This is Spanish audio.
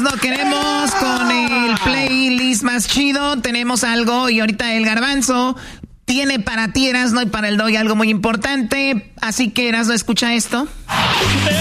Erasno, queremos con el playlist más chido. Tenemos algo y ahorita el Garbanzo tiene para ti, Erasno, y para el Doggy algo muy importante. Así que, Erasno, escucha esto.